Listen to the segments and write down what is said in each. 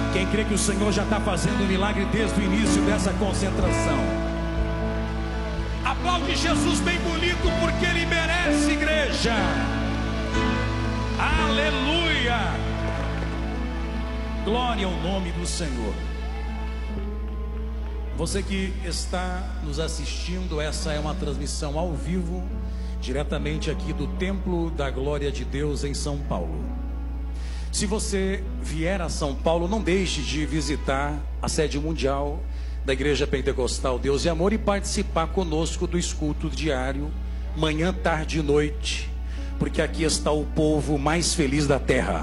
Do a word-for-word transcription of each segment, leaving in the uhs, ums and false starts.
Quem crê que o Senhor já está fazendo um milagre desde o início dessa concentração? Aplaude Jesus bem bonito, porque Ele merece, igreja. Aleluia. Glória ao nome do Senhor. Você que está nos assistindo, essa é uma transmissão ao vivo, diretamente aqui do Templo da Glória de Deus em São Paulo. Se você vier a São Paulo, não deixe de visitar a sede mundial da Igreja Pentecostal Deus e Amor e participar conosco do escuto diário, manhã, tarde e noite, porque aqui está o povo mais feliz da terra.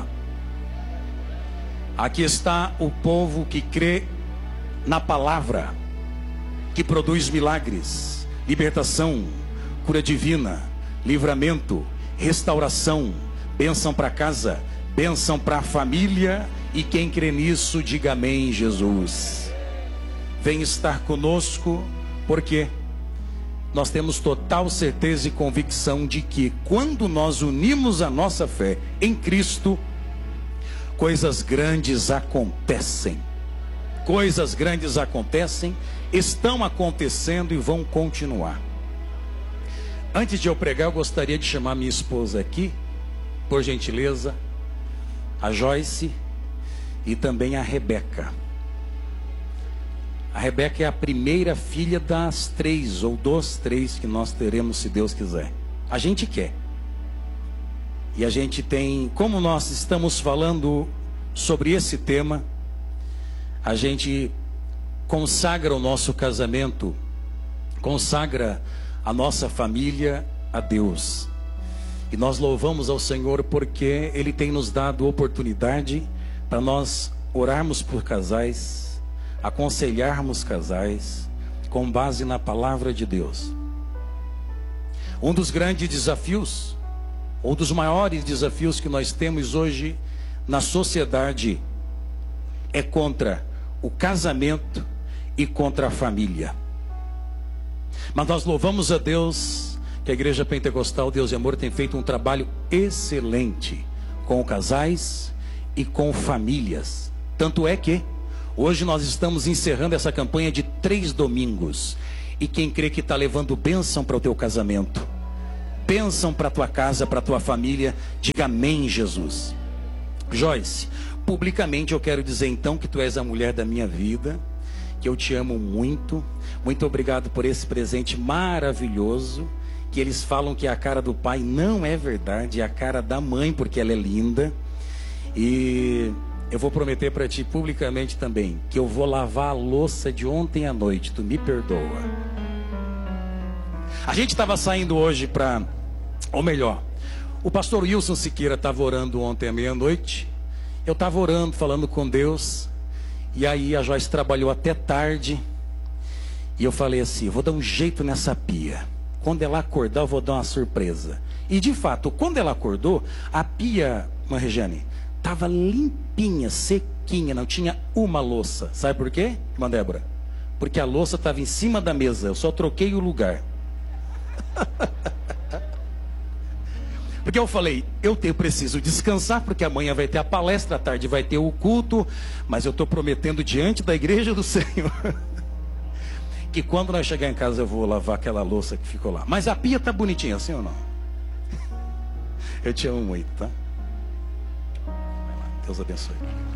Aqui está o povo que crê na palavra, que produz milagres, libertação, cura divina, livramento, restauração, bênção para casa, bênção para a família. E quem crê nisso, diga amém, Jesus. Vem estar conosco, porque nós temos total certeza e convicção de que quando nós unimos a nossa fé em Cristo, coisas grandes acontecem. Coisas grandes acontecem, estão acontecendo e vão continuar. Antes de eu pregar, eu gostaria de chamar minha esposa aqui, por gentileza, a Joyce e também a Rebeca. A Rebeca é a primeira filha das três, ou dos três que nós teremos, se Deus quiser. A gente quer. E a gente tem, como nós estamos falando sobre esse tema, a gente consagra o nosso casamento, consagra a nossa família a Deus. E nós louvamos ao Senhor porque Ele tem nos dado oportunidade para nós orarmos por casais, aconselharmos casais, com base na palavra de Deus. Um dos grandes desafios, um dos maiores desafios que nós temos hoje na sociedade é contra o casamento e contra a família. Mas nós louvamos a Deus que a Igreja Pentecostal Deus e Amor tem feito um trabalho excelente com casais e com famílias. Tanto é que hoje nós estamos encerrando essa campanha de três domingos. E quem crê que está levando bênção para o teu casamento, bênção para a tua casa, para a tua família, diga amém, Jesus. Joyce, publicamente eu quero dizer então que tu és a mulher da minha vida, que eu te amo muito. Muito obrigado por esse presente maravilhoso, que eles falam que a cara do pai não é verdade, é a cara da mãe, porque ela é linda. E eu vou prometer para ti publicamente também, que eu vou lavar a louça de ontem à noite, tu me perdoa. A gente estava saindo hoje para, ou melhor, o pastor Wilson Siqueira estava orando ontem à meia-noite. Eu estava orando, falando com Deus. E aí a Joyce trabalhou até tarde. E eu falei assim, vou dar um jeito nessa pia. Quando ela acordar, eu vou dar uma surpresa. E de fato, quando ela acordou, a pia, uma Regiane, estava limpinha, sequinha, não tinha uma louça. Sabe por quê, irmã Débora? Porque a louça estava em cima da mesa, eu só troquei o lugar. Porque eu falei, eu, te, eu preciso descansar, porque amanhã vai ter a palestra, à tarde vai ter o culto, mas eu estou prometendo diante da igreja do Senhor, que quando nós chegar em casa eu vou lavar aquela louça que ficou lá. Mas a pia está bonitinha, assim ou não? Eu te amo muito, tá? Deus abençoe.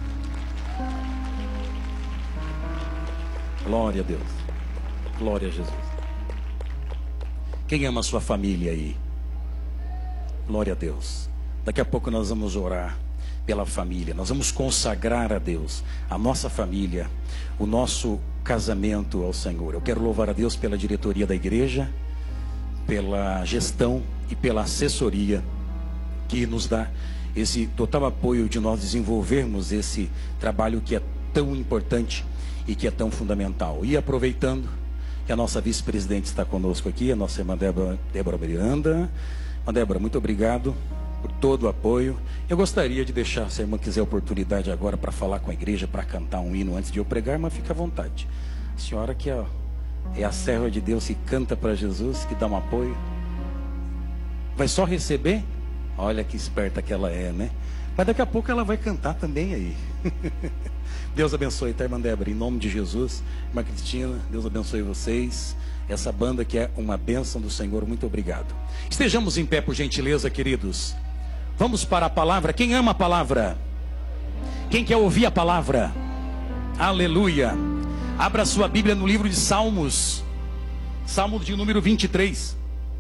Glória a Deus. Glória a Jesus. Quem ama a sua família aí? Glória a Deus. Daqui a pouco nós vamos orar pela família. Nós vamos consagrar a Deus a nossa família, o nosso casamento ao Senhor. Eu quero louvar a Deus pela diretoria da igreja, pela gestão e pela assessoria que nos dá esse total apoio de nós desenvolvermos esse trabalho que é tão importante e que é tão fundamental. E aproveitando que a nossa vice-presidente está conosco aqui, a nossa irmã Débora, Débora Miranda. Irmã Débora, muito obrigado por todo o apoio. Eu gostaria de deixar, se a irmã quiser a oportunidade agora para falar com a igreja, para cantar um hino antes de eu pregar, mas fica à vontade. A senhora que é, é a serva de Deus que canta para Jesus, que dá um apoio. Vai só receber? Olha que esperta que ela é, né? Mas daqui a pouco ela vai cantar também aí. Deus abençoe, tá, irmã Débora? Em nome de Jesus. Irmã Cristina, Deus abençoe vocês. Essa banda que é uma bênção do Senhor, muito obrigado. Estejamos em pé, por gentileza, queridos. Vamos para a palavra. Quem ama a palavra? Quem quer ouvir a palavra? Aleluia. Abra sua Bíblia no livro de Salmos. Salmo de número vinte e três.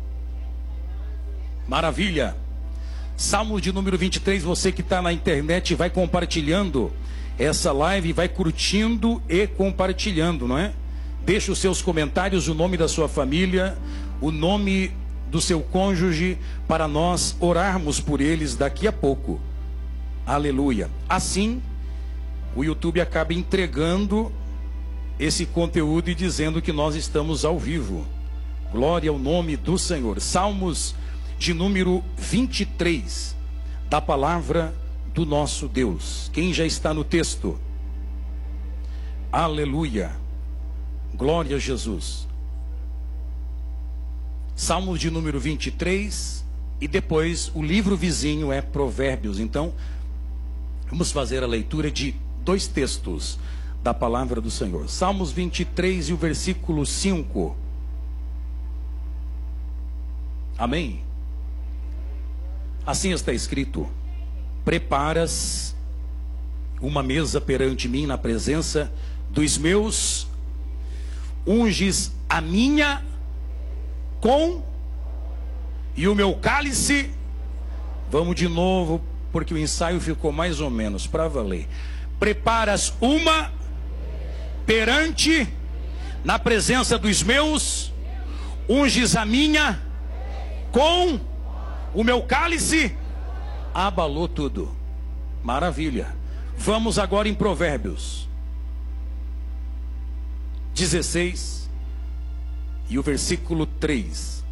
Maravilha. Salmo de número vinte e três. Você que está na internet, vai compartilhando essa live, vai curtindo e compartilhando, não é? Deixe os seus comentários, o nome da sua família, o nome do seu cônjuge, para nós orarmos por eles daqui a pouco. Aleluia. Assim, o YouTube acaba entregando esse conteúdo e dizendo que nós estamos ao vivo. Glória ao nome do Senhor. Salmos de número vinte e três, da palavra do nosso Deus. Quem já está no texto? Aleluia. Glória a Jesus. Salmos de número vinte e três, e depois o livro vizinho é Provérbios. Então, vamos fazer a leitura de dois textos da palavra do Senhor. Salmos vinte e três e o versículo cinco. Amém? Assim está escrito: preparas uma mesa perante mim na presença dos meus, unges a minha com e o meu cálice. Vamos de novo, porque o ensaio ficou mais ou menos para valer. Preparas uma perante na presença dos meus, unges a minha com o meu cálice. Abalou tudo. Maravilha. Vamos agora em Provérbios dezesseis e o versículo três.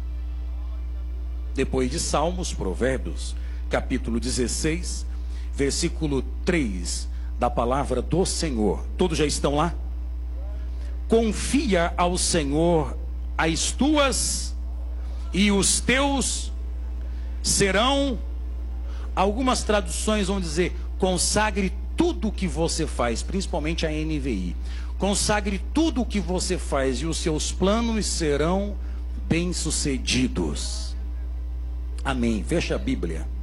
Depois de Salmos, Provérbios, capítulo dezesseis, versículo três, da palavra do Senhor. Todos já estão lá? Confia ao Senhor as tuas, e os teus serão. Algumas traduções vão dizer: consagre tudo o que você faz, principalmente a N V I. Consagre tudo o que você faz, e os seus planos serão bem-sucedidos. Amém. Fecha a Bíblia.